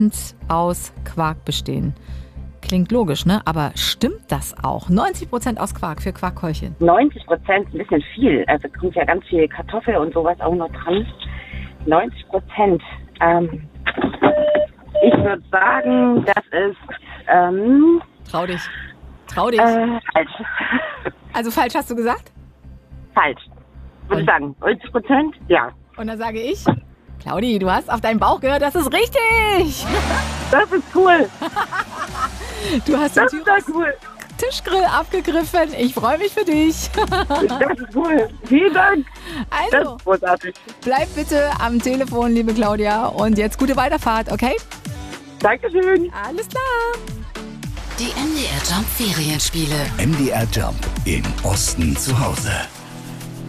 aus Quark bestehen. Klingt logisch, ne? Aber stimmt das auch? 90% aus Quark für Quarkkeulchen. 90%, ein bisschen viel. Also kommt ja ganz viel Kartoffel und sowas auch noch dran. 90%. Ich würde sagen, das ist... Trau dich. Falsch. Also falsch hast du gesagt? Falsch. Würde ich sagen. 90%? Ja. Und dann sage ich, Claudi, du hast auf deinen Bauch gehört, das ist richtig. Das ist cool. Du hast den Das ist doch cool. Tischgrill abgegriffen. Ich freue mich für dich. Das ist cool. Vielen Dank. Das Also, ist großartig. bleib bitte am Telefon, liebe Claudia. Und jetzt gute Weiterfahrt, okay? Dankeschön. Alles klar. Die MDR Jump Ferienspiele. MDR Jump im Osten zu Hause.